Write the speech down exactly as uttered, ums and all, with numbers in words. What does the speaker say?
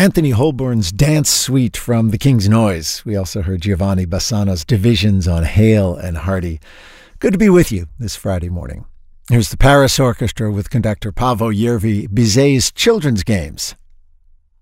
Anthony Holborn's Dance Suite from The King's Noise. We also heard Giovanni Bassano's Divisions on Hale and Hardy. Good to be with you this Friday morning. Here's the Paris Orchestra with conductor Paavo Järvi, Bizet's Children's Games.